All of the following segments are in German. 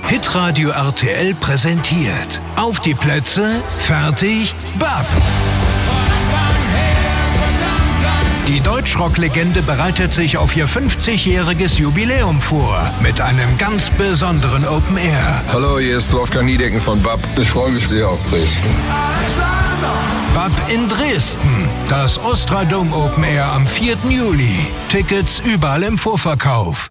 Hitradio RTL präsentiert. Auf die Plätze, fertig, BAP! Die Deutschrock-Legende bereitet sich auf ihr 50-jähriges Jubiläum vor. Mit einem ganz besonderen Open Air. Hallo, hier ist Wolfgang Niedecken von BAP. Ich freue mich sehr auf Dresden. BAP in Dresden. Das Ostradom Open Air am 4. Juli. Tickets überall im Vorverkauf.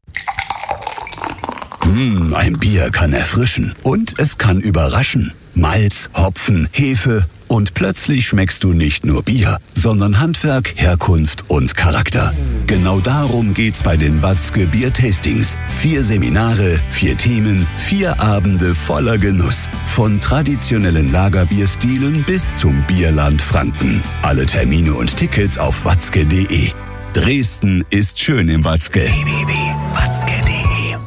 Ein Bier kann erfrischen und es kann überraschen. Malz, Hopfen, Hefe und plötzlich schmeckst du nicht nur Bier, sondern Handwerk, Herkunft und Charakter. Genau darum geht's bei den Watzke Bier-Tastings. 4 Seminare, 4 Themen, 4 Abende voller Genuss. Von traditionellen Lagerbierstilen bis zum Bierland Franken. Alle Termine und Tickets auf watzke.de. Dresden ist schön im Watzke. www.watzke.de.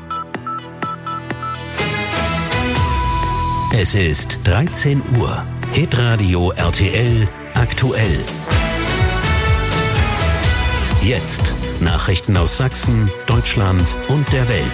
Es ist 13 Uhr. Hitradio RTL aktuell. Jetzt Nachrichten aus Sachsen, Deutschland und der Welt.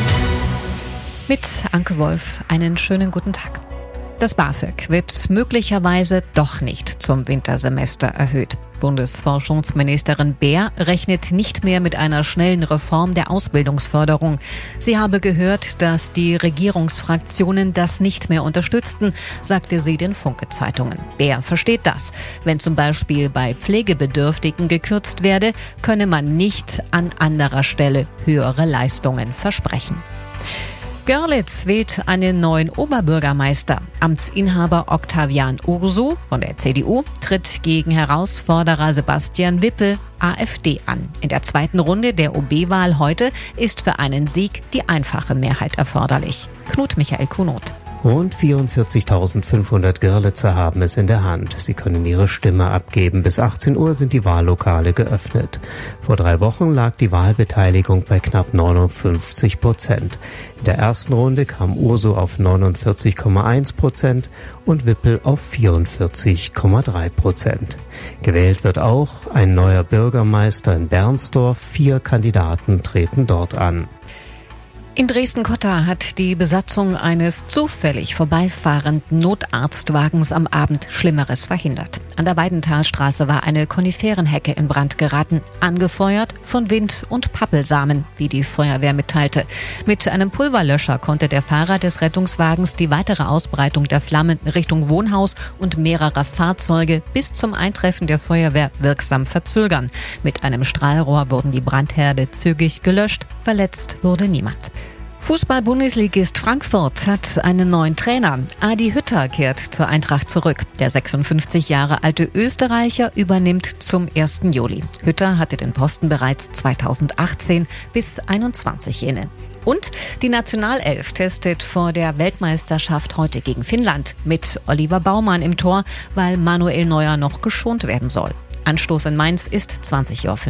Mit Anke Wolf einen schönen guten Tag. Das BAföG wird möglicherweise doch nicht zum Wintersemester erhöht. Bundesforschungsministerin Baer rechnet nicht mehr mit einer schnellen Reform der Ausbildungsförderung. Sie habe gehört, dass die Regierungsfraktionen das nicht mehr unterstützten, sagte sie den Funke-Zeitungen. Baer versteht das. Wenn zum Beispiel bei Pflegebedürftigen gekürzt werde, könne man nicht an anderer Stelle höhere Leistungen versprechen. Görlitz wählt einen neuen Oberbürgermeister. Amtsinhaber Octavian Ursu von der CDU tritt gegen Herausforderer Sebastian Wippel, AfD, an. In der 2. Runde der OB-Wahl heute ist für einen Sieg die einfache Mehrheit erforderlich. Knut Michael Kunot. Rund 44.500 Görlitzer haben es in der Hand. Sie können ihre Stimme abgeben. Bis 18 Uhr sind die Wahllokale geöffnet. Vor 3 Wochen lag die Wahlbeteiligung bei knapp 59%. In der ersten Runde kam Ursu auf 49,1% und Wippel auf 44,3%. Gewählt wird auch ein neuer Bürgermeister in Bernsdorf. 4 Kandidaten treten dort an. In Dresden-Cotta hat die Besatzung eines zufällig vorbeifahrenden Notarztwagens am Abend Schlimmeres verhindert. An der Weidentalstraße war eine Koniferenhecke in Brand geraten, angefeuert von Wind und Pappelsamen, wie die Feuerwehr mitteilte. Mit einem Pulverlöscher konnte der Fahrer des Rettungswagens die weitere Ausbreitung der Flammen Richtung Wohnhaus und mehrerer Fahrzeuge bis zum Eintreffen der Feuerwehr wirksam verzögern. Mit einem Strahlrohr wurden die Brandherde zügig gelöscht, verletzt wurde niemand. Fußball-Bundesligist Frankfurt hat einen neuen Trainer. Adi Hütter kehrt zur Eintracht zurück. Der 56 Jahre alte Österreicher übernimmt zum 1. Juli. Hütter hatte den Posten bereits 2018 bis 2021 inne. Und die Nationalelf testet vor der Weltmeisterschaft heute gegen Finnland mit Oliver Baumann im Tor, weil Manuel Neuer noch geschont werden soll. Anstoß in Mainz ist 20:45 Uhr.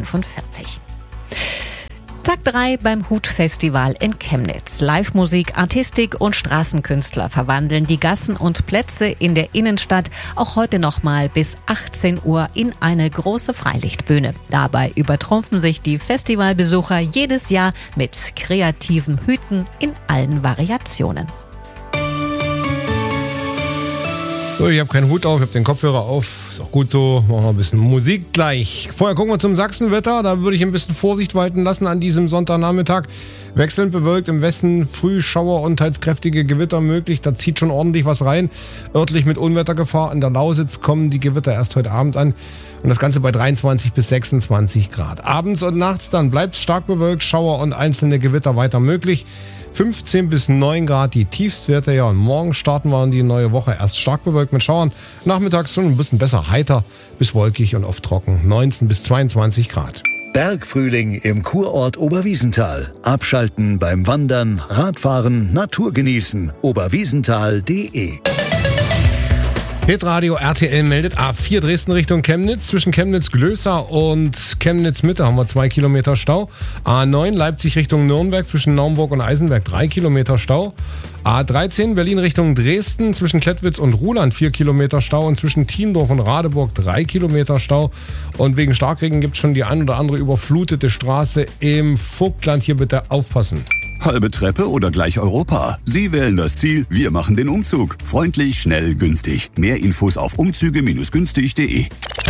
Tag 3 beim Hut-Festival in Chemnitz. Live-Musik, Artistik und Straßenkünstler verwandeln die Gassen und Plätze in der Innenstadt auch heute nochmal bis 18 Uhr in eine große Freilichtbühne. Dabei übertrumpfen sich die Festivalbesucher jedes Jahr mit kreativen Hüten in allen Variationen. So, ich habe keinen Hut auf, ich habe den Kopfhörer auf. Ist auch gut so. Machen wir ein bisschen Musik gleich. Vorher gucken wir zum Sachsenwetter. Da würde ich ein bisschen Vorsicht walten lassen an diesem Sonntagnachmittag. Wechselnd bewölkt im Westen, Frühschauer und teils kräftige Gewitter möglich. Da zieht schon ordentlich was rein. Örtlich mit Unwettergefahr. In der Lausitz kommen die Gewitter erst heute Abend an. Und das Ganze bei 23 bis 26 Grad. Abends und nachts dann bleibt es stark bewölkt. Schauer und einzelne Gewitter weiter möglich. 15 bis 9 Grad die Tiefstwerte, ja, und morgen starten wir in die neue Woche erst stark bewölkt mit Schauern, nachmittags schon ein bisschen besser heiter, bis wolkig und oft trocken, 19 bis 22 Grad. Bergfrühling im Kurort Oberwiesenthal. Abschalten beim Wandern, Radfahren, Natur genießen. oberwiesenthal.de. Hitradio RTL meldet A4 Dresden Richtung Chemnitz. Zwischen Chemnitz-Glößer und Chemnitz-Mitte haben wir 2 Kilometer Stau. A9 Leipzig Richtung Nürnberg zwischen Naumburg und Eisenberg 3 Kilometer Stau. A13 Berlin Richtung Dresden zwischen Klettwitz und Ruhland 4 Kilometer Stau und zwischen Thiendorf und Radeburg 3 Kilometer Stau. Und wegen Starkregen gibt es schon die ein oder andere überflutete Straße im Vogtland. Hier bitte aufpassen. Halbe Treppe oder gleich Europa? Sie wählen das Ziel, wir machen den Umzug. Freundlich, schnell, günstig. Mehr Infos auf umzüge-günstig.de.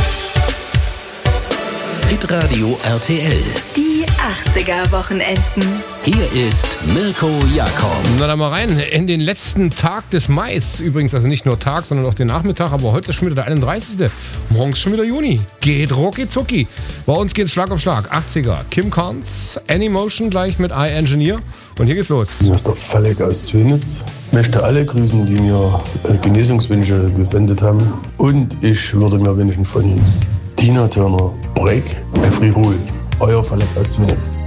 Hitradio RTL. Die 80er-Wochenenden. Hier ist Mirko Jakob. Na dann mal rein, in den letzten Tag des Mais. Übrigens, also nicht nur Tag, sondern auch den Nachmittag. Aber heute ist schon wieder der 31. Morgens schon wieder Juni. Geht rucki zucki. Bei uns geht's Schlag auf Schlag. 80er. Kim Carnes, Anymotion gleich mit iEngineer. Und hier geht's los. Hier ist der Falek aus Zwinitz. Ich möchte alle grüßen, die mir Genesungswünsche gesendet haben. Und ich würde mir wünschen von Tina Turner, Break, Every Rule. Euer Falek aus Zwinitz.